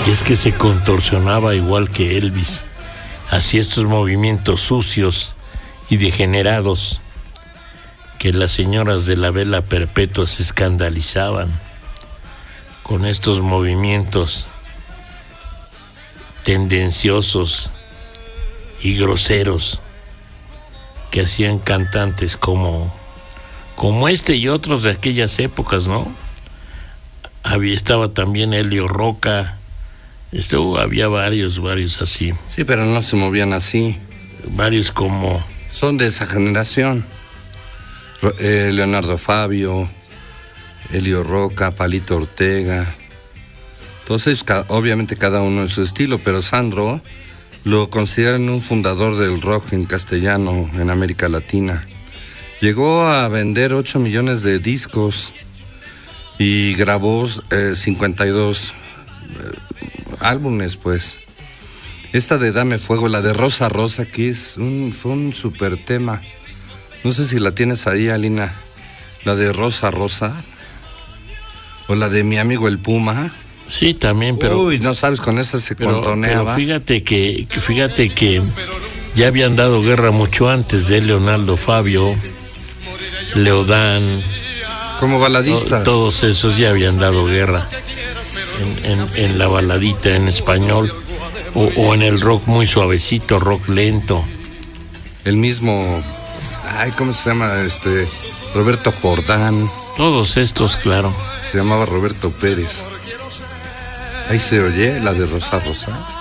Y es que se contorsionaba igual que Elvis. Hacía estos movimientos sucios y degenerados que las señoras de la vela perpetua se escandalizaban con estos movimientos tendenciosos y groseros que hacían cantantes como este y otros de aquellas épocas, ¿no? Estaba también Elio Roca, había varios así. Sí, pero no se movían así. Varios como... Son de esa generación. Leonardo Fabio, Elio Roca, Palito Ortega. Entonces, obviamente cada uno en su estilo, pero Sandro lo consideran un fundador del rock en castellano en América Latina. Llegó a vender 8 millones de discos y grabó 52 álbumes, pues. Esta de Dame Fuego, la de Rosa Rosa, que fue un super tema. No sé si la tienes ahí, Alina. La de Rosa Rosa. O la de Mi Amigo el Puma. Sí, también, pero... Uy, no sabes, con esa se contoneaba. Pero fíjate que ya habían dado guerra mucho antes de Leonardo Fabio, Leodán. Como baladistas. Todos esos ya habían dado guerra en la baladita en español o en el rock muy suavecito, rock lento. El mismo, ¿cómo se llama? Roberto Jordán. Todos estos, claro. Se llamaba Roberto Pérez. Ahí se oye la de Rosa Rosa.